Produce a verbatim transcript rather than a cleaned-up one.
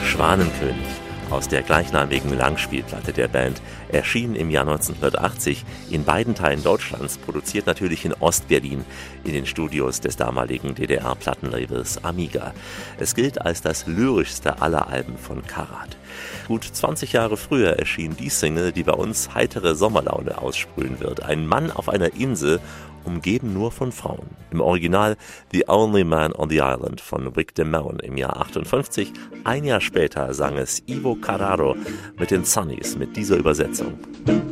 Schwanenkönig aus der gleichnamigen Langspielplatte der Band, erschien im Jahr neunzehnhundertachtzig in beiden Teilen Deutschlands, produziert natürlich in Ostberlin in den Studios des damaligen D D R-Plattenlabels Amiga. Es gilt als das lyrischste aller Alben von Karat. Gut zwanzig Jahre früher erschien die Single, die bei uns heitere Sommerlaune aussprühen wird. Ein Mann auf einer Insel, umgeben nur von Frauen. Im Original The Only Man on the Island von Vic Damone im Jahr achtundfünfzig. Ein Jahr später sang es Ivo Carraro mit den Sunnies mit dieser Übersetzung.